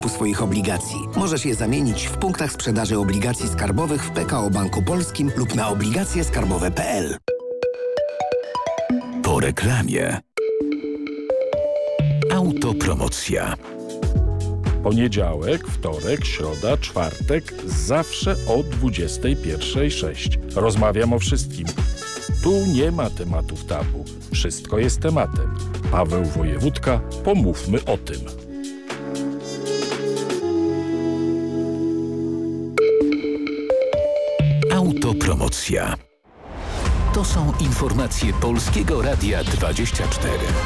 swoich obligacji. Możesz je zamienić w punktach sprzedaży obligacji skarbowych w PKO Banku Polskim lub na obligacjeskarbowe.pl. Po reklamie. Autopromocja. Poniedziałek, wtorek, środa, czwartek, zawsze o 21:06. Rozmawiam o wszystkim. Tu nie ma tematów tabu. Wszystko jest tematem. Paweł Wojewódka, pomówmy o tym. Autopromocja. To są informacje Polskiego Radia 24.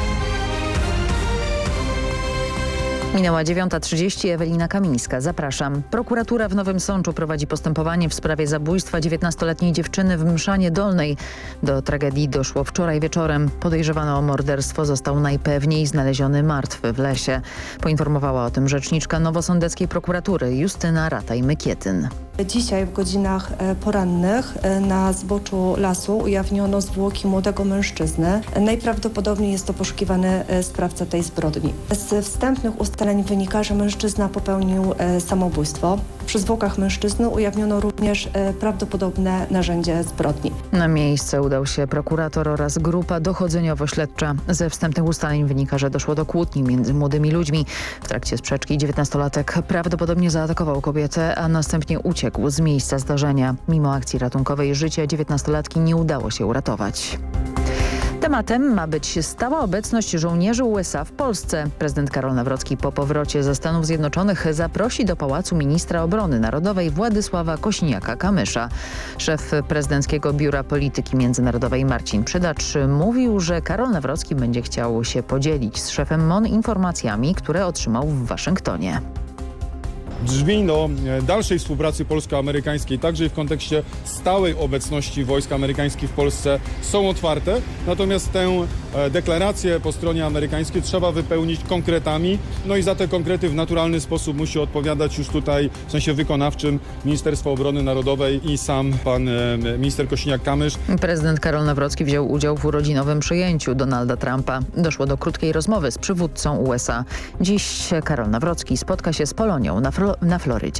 Minęła 9:30, Ewelina Kamińska. Zapraszam. Prokuratura w Nowym Sączu prowadzi postępowanie w sprawie zabójstwa 19-letniej dziewczyny w Mszanie Dolnej. Do tragedii doszło wczoraj wieczorem. Podejrzewany o morderstwo został najpewniej znaleziony martwy w lesie. Poinformowała o tym rzeczniczka nowosądeckiej prokuratury Justyna Rataj-Mykietyn. Dzisiaj w godzinach porannych na zboczu lasu ujawniono zwłoki młodego mężczyzny. Najprawdopodobniej jest to poszukiwany sprawca tej zbrodni. Z wstępnych ustaleń wynika, że mężczyzna popełnił samobójstwo. Przy zwłokach mężczyzny ujawniono również prawdopodobne narzędzie zbrodni. Na miejsce udał się prokurator oraz grupa dochodzeniowo-śledcza. Ze wstępnych ustaleń wynika, że doszło do kłótni między młodymi ludźmi. W trakcie sprzeczki 19-latek prawdopodobnie zaatakował kobietę, a następnie uciekł z miejsca zdarzenia. Mimo akcji ratunkowej życie 19-latki nie udało się uratować. Tematem ma być stała obecność żołnierzy USA w Polsce. Prezydent Karol Nawrocki po powrocie ze Stanów Zjednoczonych zaprosi do Pałacu Ministra Obrony Narodowej Władysława Kosiniaka-Kamysza. Szef Prezydenckiego Biura Polityki Międzynarodowej Marcin Przydacz mówił, że Karol Nawrocki będzie chciał się podzielić z szefem MON informacjami, które otrzymał w Waszyngtonie. Drzwi do dalszej współpracy polsko-amerykańskiej, także w kontekście stałej obecności wojsk amerykańskich w Polsce, są otwarte. Natomiast tę deklarację po stronie amerykańskiej trzeba wypełnić konkretami. No i za te konkrety w naturalny sposób musi odpowiadać już tutaj w sensie wykonawczym Ministerstwo Obrony Narodowej i sam pan minister Kosiniak-Kamysz. Prezydent Karol Nawrocki wziął udział w urodzinowym przyjęciu Donalda Trumpa. Doszło do krótkiej rozmowy z przywódcą USA. Dziś Karol Nawrocki spotka się z Polonią na Florydzie.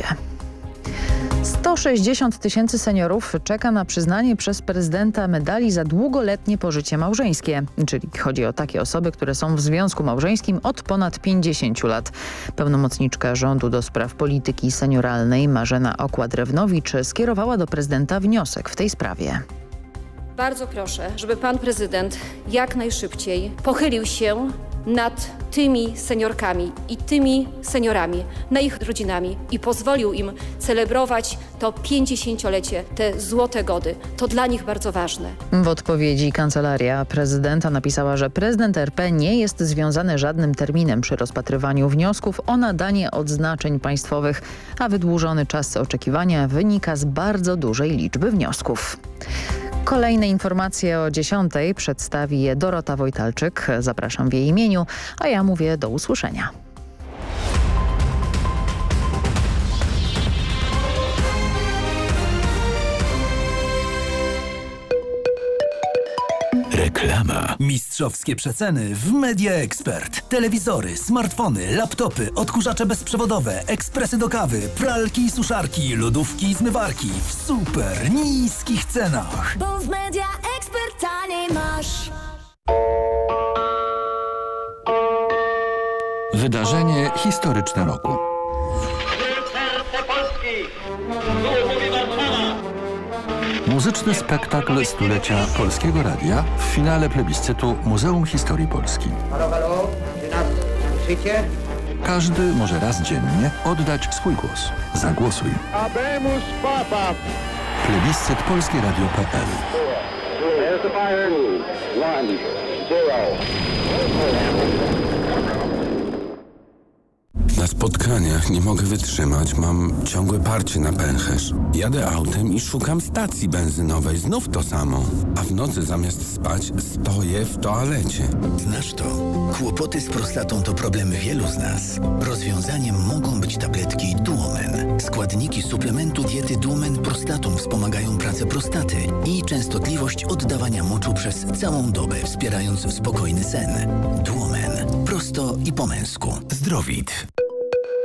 160 000 seniorów czeka na przyznanie przez prezydenta medali za długoletnie pożycie małżeńskie. Czyli chodzi o takie osoby, które są w związku małżeńskim od ponad 50 lat. Pełnomocniczka rządu do spraw polityki senioralnej Marzena Okła-Drewnowicz skierowała do prezydenta wniosek w tej sprawie. Bardzo proszę, żeby pan prezydent jak najszybciej pochylił się nad tymi seniorkami i tymi seniorami, nad ich rodzinami i pozwolił im celebrować to 50-lecie, te złote gody. To dla nich bardzo ważne. W odpowiedzi kancelaria prezydenta napisała, że prezydent RP nie jest związany żadnym terminem przy rozpatrywaniu wniosków o nadanie odznaczeń państwowych, a wydłużony czas oczekiwania wynika z bardzo dużej liczby wniosków. Kolejne informacje o 10:00 przedstawi je Dorota Wojtalczyk. Zapraszam w jej imieniu, a ja mówię do usłyszenia. Reklama. Mistrzowskie przeceny w Media Expert. Telewizory, smartfony, laptopy, odkurzacze bezprzewodowe, ekspresy do kawy, pralki i suszarki, lodówki i zmywarki w super niskich cenach. Bo w Media Expert taniej masz. Wydarzenie historyczne roku. Muzyczny spektakl stulecia Polskiego Radia w finale plebiscytu Muzeum Historii Polski. Halo, halo, czy nas słyszycie? Każdy może raz dziennie oddać swój głos. Zagłosuj. Habemus Papa. Plebiscyt polskieradio.pl. Na spotkaniach nie mogę wytrzymać, mam ciągłe parcie na pęcherz. Jadę autem i szukam stacji benzynowej, znów to samo. A w nocy zamiast spać stoję w toalecie. Znasz to? Kłopoty z prostatą to problem wielu z nas. Rozwiązaniem mogą być tabletki Duomen. Składniki suplementu diety Duomen Prostatum wspomagają pracę prostaty i częstotliwość oddawania moczu przez całą dobę, wspierając spokojny sen. Duomen. Prosto i po męsku. Zdrowit.